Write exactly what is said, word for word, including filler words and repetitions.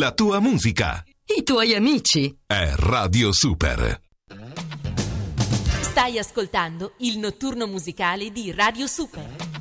La tua musica. I tuoi amici. È Radio Super. Stai ascoltando il notturno musicale di Radio Super.